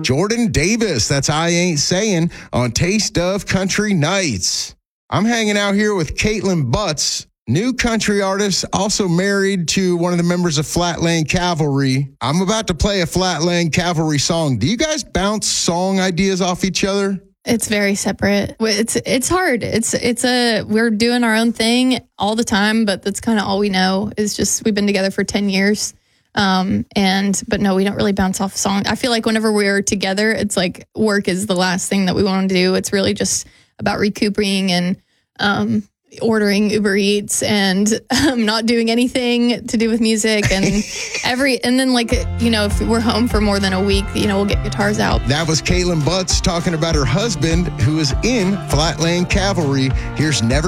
Jordan Davis, that's I Ain't Saying on Taste of Country Nights. I'm hanging out here with Caitlin Butts, new country artist, also married to one of the members of Flatland Cavalry. I'm about to play a Flatland Cavalry song. Do you guys bounce song ideas off each other? It's very separate. It's hard. We're doing our own thing all the time, but that's kind of all we know is just we've been together for 10 years. But no, we don't really bounce off a song. I feel like whenever we're together, it's like work is the last thing that we want to do. It's really just about recouping and ordering Uber Eats and not doing anything to do with music and then if we're home for more than a week, we'll get guitars out. That was Caitlin Butts talking about her husband who is in Flatland Cavalry. Here's Never